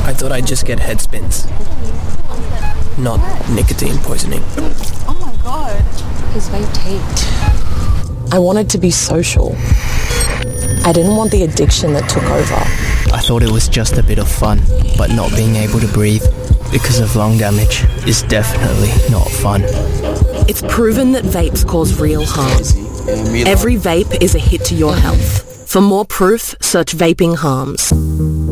I thought I'd just get head spins. Not nicotine poisoning. Oh my god. His vape taped. I wanted to be social. I didn't want the addiction that took over. I thought it was just a bit of fun, but not being able to breathe because of lung damage is definitely not fun. It's proven that vapes cause real harm. Every vape is a hit to your health. For more proof, search vaping harms.